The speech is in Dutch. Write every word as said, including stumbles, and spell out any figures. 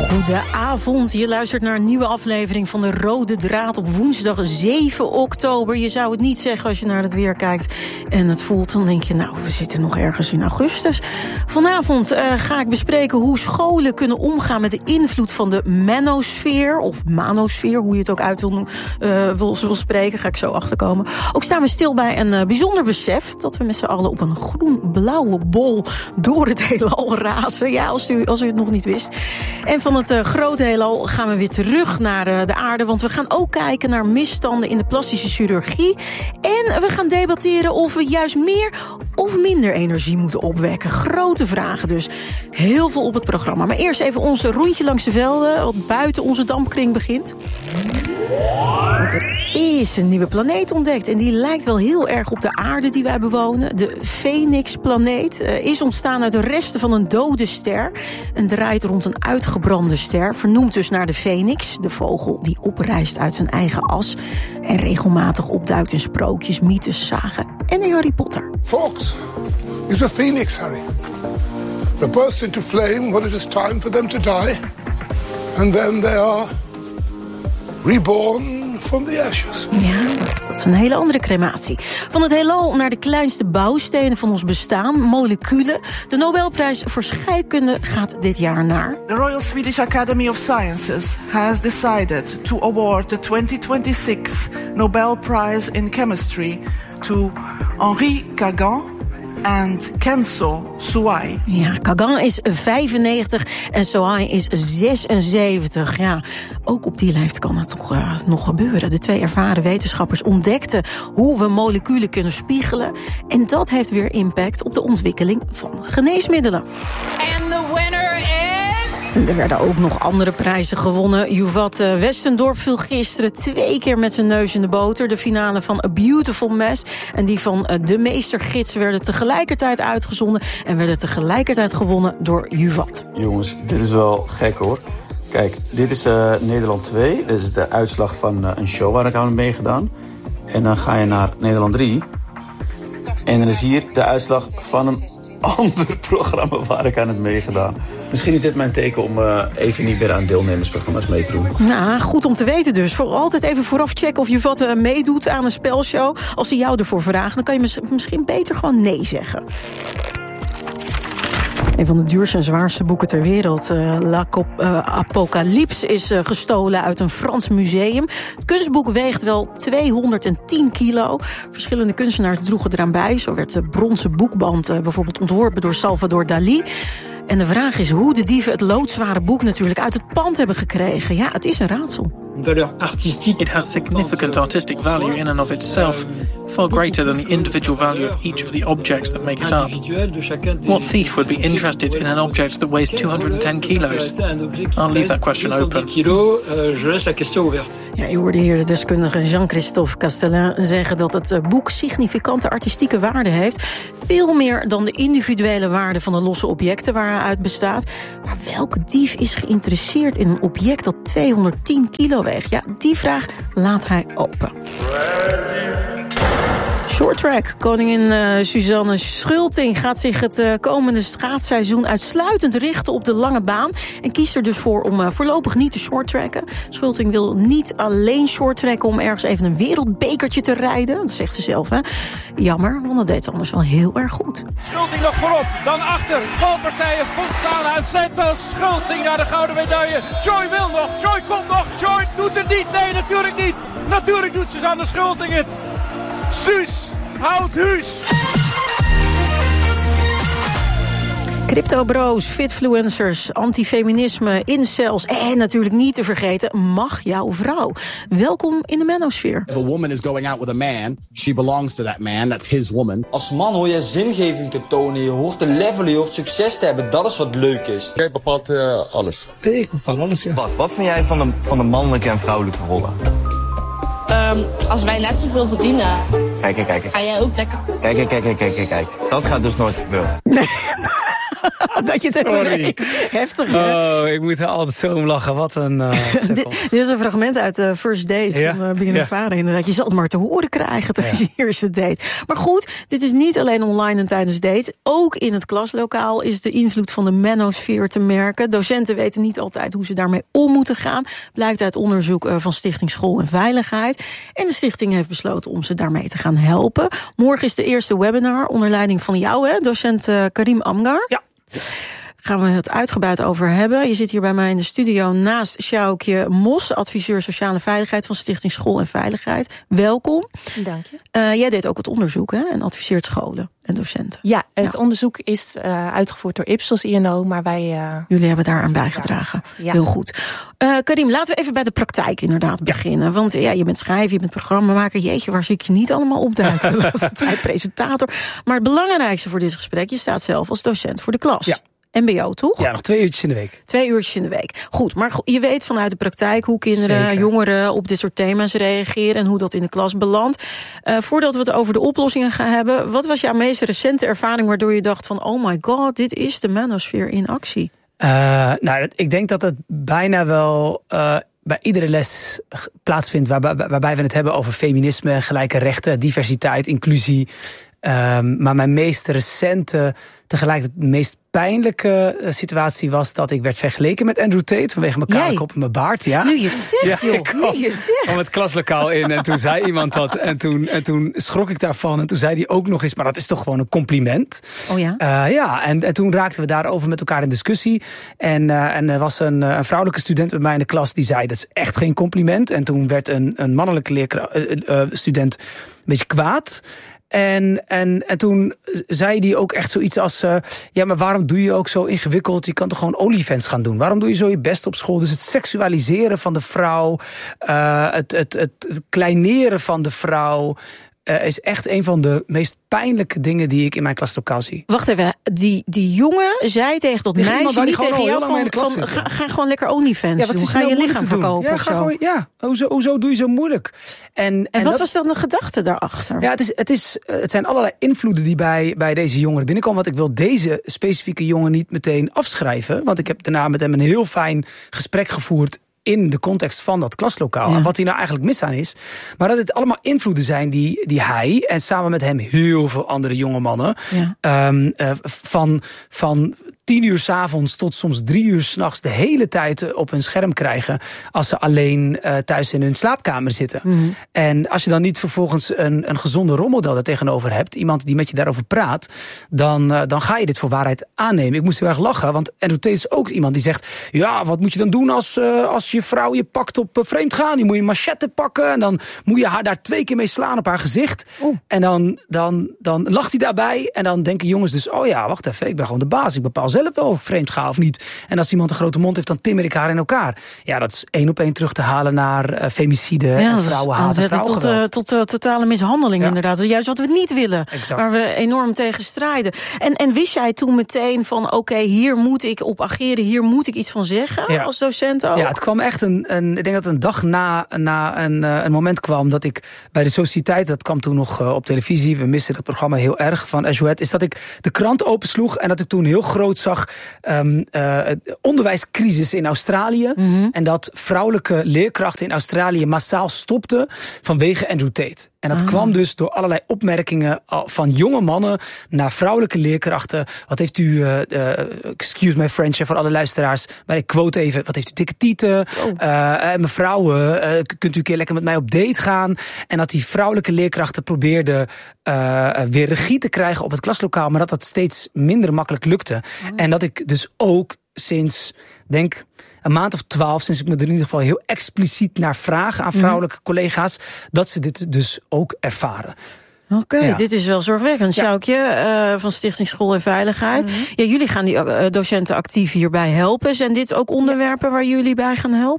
Goedenavond, je luistert naar een nieuwe aflevering van de Rode Draad op woensdag zeven oktober. Je zou het niet zeggen als je naar het weer kijkt en het voelt. Dan denk je, nou, we zitten nog ergens in augustus. Vanavond uh, ga ik bespreken hoe scholen kunnen omgaan met de invloed van de manosfeer, of manosfeer, hoe je het ook uit wil, uh, wil, wil spreken, ga ik zo achterkomen. Ook staan we stil bij een uh, bijzonder besef dat we met z'n allen op een groen-blauwe bol door het heelal razen. Ja, als u, als u het nog niet wist. En van het uh, grote heelal gaan we weer terug naar uh, de aarde, want we gaan ook kijken naar misstanden in de plastische chirurgie. En we gaan debatteren of we juist meer of minder energie moeten opwekken. Grote vragen dus. Heel veel op het programma. Maar eerst even ons rondje langs de velden, wat buiten onze dampkring begint. Want er is een nieuwe planeet ontdekt en die lijkt wel heel erg op de aarde die wij bewonen. De Phoenix-planeet uh, is ontstaan uit de resten van een dode ster en draait rond een uitgebrande ster, vernoemd dus naar de Phoenix, de vogel die oprijst uit zijn eigen as en regelmatig opduikt in sprookjes, mythes, sagen en in Harry Potter. Fox is a phoenix, Harry. They burst into flame when it is time for them to die, and then they are reborn from the ashes. Ja, dat is een hele andere crematie. Van het heelal naar de kleinste bouwstenen van ons bestaan, moleculen. De Nobelprijs voor scheikunde gaat dit jaar naar... The Royal Swedish Academy of Sciences has decided to award the twenty twenty-six Nobel Prize in Chemistry to Henri Kagan en Kenzo Suai. Ja, Kagan is vijfennegentig en Suai is zesenzeventig. Ja, ook op die leeftijd kan het toch uh, nog gebeuren. De twee ervaren wetenschappers ontdekten hoe we moleculen kunnen spiegelen. En dat heeft weer impact op de ontwikkeling van geneesmiddelen. And the winner is... Er werden ook nog andere prijzen gewonnen. Juvat Westendorp viel gisteren twee keer met zijn neus in de boter. De finale van A Beautiful Mess en die van De Meestergids werden tegelijkertijd uitgezonden en werden tegelijkertijd gewonnen door Juvat. Jongens, dit is wel gek hoor. Kijk, dit is uh, Nederland twee. Dit is de uitslag van uh, een show waar ik aan heb meegedaan. En dan ga je naar Nederland drie. En dan is hier de uitslag van een ander programma waar ik aan heb meegedaan. Misschien is dit mijn teken om uh, even niet meer aan deelnemersprogramma's mee te doen. Nou, goed om te weten dus. Voor altijd even vooraf checken of je wat uh, meedoet aan een spelshow. Als ze jou ervoor vragen, dan kan je mis- misschien beter gewoon nee zeggen. Een van de duurste en zwaarste boeken ter wereld, uh, La Cop- uh, Apocalypse, is uh, gestolen uit een Frans museum. Het kunstboek weegt wel tweehonderdtien kilo. Verschillende kunstenaars droegen eraan bij. Zo werd de bronzen boekband uh, bijvoorbeeld ontworpen door Salvador Dalí. En de vraag is hoe de dieven het loodzware boek natuurlijk uit het pand hebben gekregen. Ja, het is een raadsel. It has significant artistic value in and of itself, far greater than the individual value of each of the objects that make it up. What thief would be interested in an object that weighs two hundred ten kilos? I'll leave that question open. Ja, je hoorde hier de deskundige Jean-Christophe Castellin zeggen dat het boek significante artistieke waarde heeft. Veel meer dan de individuele waarde van de losse objecten waar hij uit bestaat. Maar welke dief is geïnteresseerd in een object dat tweehonderdtien kilo weegt? Ja, die vraag laat hij open. Shorttrack. Koningin uh, Suzanne Schulting gaat zich het uh, komende schaatsseizoen uitsluitend richten op de lange baan. En kiest er dus voor om uh, voorlopig niet te shorttracken. Schulting wil niet alleen shorttracken om ergens even een wereldbekertje te rijden. Dat zegt ze zelf, hè. Jammer, want dat deed ze anders wel heel erg goed. Schulting nog voorop, dan achter. Valpartijen, Fontana uit Santos. Schulting naar de gouden medaille. Joy wil nog, Joy komt nog. Joy doet het niet, nee natuurlijk niet. Natuurlijk doet Suzanne Schulting het. Suus, houd huis. Crypto-bro's, fitfluencers, antifeminisme, incels en natuurlijk niet te vergeten, mag jouw vrouw. Welkom in de manosfeer. If a woman is going out with a man, she belongs to that man, that's his woman. Als man hoor je zingeving te tonen, je hoort te levelen, je hoort succes te hebben, dat is wat leuk is. Jij bepaalt uh, alles. Ik bepaal alles, ja. Wat, wat vind jij van de, van de mannelijke en vrouwelijke rollen? Um, als wij net zoveel verdienen, kijk, kijk, kijk. ga jij ook lekker. Kijk, kijk, kijk, kijk, kijk, kijk. Dat gaat dus nooit gebeuren. Nee. dat je het even Sorry. weet. Heftig, hè? Oh, ik moet er altijd zo om lachen. Wat een uh, dit, dit is een fragment uit de First Date ja. van uh, Bien en ja. Varen. Inderdaad, je zal het maar te horen krijgen tijdens ja. je eerste date. Maar goed, dit is niet alleen online en tijdens dates. Ook in het klaslokaal is de invloed van de manosfeer te merken. Docenten weten niet altijd hoe ze daarmee om moeten gaan. Blijkt uit onderzoek uh, van Stichting School en Veiligheid. En de stichting heeft besloten om ze daarmee te gaan helpen. Morgen is de eerste webinar onder leiding van jou, hè, docent uh, Karim Amgar. Ja. Gaan we het uitgebreid over hebben. Je zit hier bij mij in de studio naast Sjoukje Mos, adviseur sociale veiligheid van Stichting School en Veiligheid. Welkom. Dank je. Uh, jij deed ook het onderzoek, hè, en adviseert scholen en docenten. Ja, het ja. onderzoek is uh, uitgevoerd door Ipsos I N O, maar wij... Uh, Jullie hebben daaraan bijgedragen. Ja. Heel goed. Uh, Karim, laten we even bij de praktijk inderdaad beginnen. Ja. Want ja, je bent schrijver, je bent programmamaker. Jeetje, waar zie ik je niet allemaal opduiken? De laatste tijd presentator. Maar het belangrijkste voor dit gesprek, je staat zelf als docent voor de klas. Ja. M B O, toch? Ja, nog twee uurtjes in de week. Twee uurtjes in de week. Goed, maar je weet vanuit de praktijk hoe kinderen, Zeker. jongeren op dit soort thema's reageren en hoe dat in de klas belandt. Uh, voordat we het over de oplossingen gaan hebben, wat was jouw meest recente ervaring waardoor je dacht van, oh my god, dit is de manosfeer in actie? Uh, nou, ik denk dat het bijna wel uh, bij iedere les plaatsvindt waarbij, waarbij we het hebben over feminisme, gelijke rechten, diversiteit, inclusie. Um, maar mijn meest recente, tegelijkertijd de meest pijnlijke situatie was dat ik werd vergeleken met Andrew Tate vanwege mijn kale kop en mijn baard. Ja. Nu je het zegt, ja, joh. kwam, nu je het zegt. kwam het klaslokaal in en toen zei iemand dat. En toen, en toen schrok ik daarvan. En toen zei hij ook nog eens, maar dat is toch gewoon een compliment. Oh ja? Uh, ja, en, en toen raakten we daarover met elkaar in discussie. En, uh, en er was een, een vrouwelijke student bij mij in de klas die zei, dat is echt geen compliment. En toen werd een, een mannelijke leerkracht, uh, uh, student een beetje kwaad. En, en, en toen zei hij ook echt zoiets als, uh, ja, maar waarom doe je ook zo ingewikkeld? Je kan toch gewoon OnlyFans gaan doen? Waarom doe je zo je best op school? Dus het seksualiseren van de vrouw, uh, het, het, het kleineren van de vrouw, Uh, is echt een van de meest pijnlijke dingen die ik in mijn klaslokaal zie. Wacht even, die, die jongen zei tegen dat meisje niet tegen jou van, van ga, ga gewoon lekker OnlyFans ja, doen. Ga je lichaam verkopen ja, of zo. Gewoon, ja, hoezo, hoezo doe je zo moeilijk? En, en, en wat dat, was dan de gedachte daarachter? Ja, het, is, het, is, het zijn allerlei invloeden die bij, bij deze jongeren binnenkomen. Want ik wil deze specifieke jongen niet meteen afschrijven. Want ik heb daarna met hem een heel fijn gesprek gevoerd in de context van dat klaslokaal. Ja. En wat hier nou eigenlijk mis aan is. Maar dat het allemaal invloeden zijn die, die hij en samen met hem heel veel andere jonge mannen ja. um, uh, van, van tien uur 's avonds tot soms drie uur 's nachts de hele tijd op hun scherm krijgen als ze alleen uh, thuis in hun slaapkamer zitten. Mm-hmm. En als je dan niet vervolgens een, een gezonde rolmodel daar tegenover hebt, iemand die met je daarover praat, dan, uh, dan ga je dit voor waarheid aannemen. Ik moest heel erg lachen, want Andrew Tate is ook iemand die zegt, ja, wat moet je dan doen als, uh, als je vrouw je pakt op uh, vreemd gaan? Je moet je machette pakken en dan moet je haar daar twee keer mee slaan op haar gezicht. Oh. En dan, dan, dan lacht hij daarbij en dan denken jongens dus, oh ja, wacht even, ik ben gewoon de baas, ik bepaal zelf wel of ik vreemd ga of niet. En als iemand een grote mond heeft, dan timmer ik haar in elkaar. Ja, dat is één op één terug te halen naar uh, femicide ja, en vrouwenhaat en vrouwengeweld. Tot, tot uh, totale mishandeling ja. inderdaad. Juist wat we niet willen. Exact. Waar we enorm tegen strijden. En, en wist jij toen meteen van, oké, okay, hier moet ik op ageren, hier moet ik iets van zeggen ja. als docent ook? Ja, het kwam echt een, een ik denk dat het een dag na, na een, een moment kwam dat ik bij de Sociëteit, dat kwam toen nog uh, op televisie, we misten het programma heel erg van Ajoet, is dat ik de krant opensloeg en dat ik toen heel groot zag Um, uh, onderwijscrisis in Australië. Mm-hmm. En dat vrouwelijke leerkrachten in Australië massaal stopten vanwege Andrew Tate. En dat ah. kwam dus door allerlei opmerkingen van jonge mannen naar vrouwelijke leerkrachten. Wat heeft u, uh, uh, excuse my French voor alle luisteraars, maar ik quote even, wat heeft u dikke tieten? Oh. Uh, mevrouw, uh, kunt u een keer lekker met mij op date gaan? En dat die vrouwelijke leerkrachten probeerden uh, weer regie te krijgen op het klaslokaal, maar dat dat steeds minder makkelijk lukte. Oh. En dat ik dus ook sinds, denk een maand of twaalf, sinds ik me er in ieder geval heel expliciet naar vraag aan vrouwelijke mm. collega's, dat ze dit dus ook ervaren. Oké, okay, ja. dit is wel zorgwekkend. Ja. Sjoukje uh, van Stichting School en Veiligheid. Mm-hmm. Ja, jullie gaan die uh, docenten actief hierbij helpen. Zijn dit ook onderwerpen waar jullie bij gaan helpen?